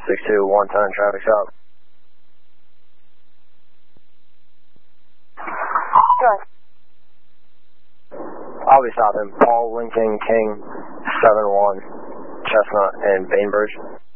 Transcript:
762, 110, traffic stop. Good. I'll be stopping Paul Lincoln King 71 Chestnut and Bainbridge.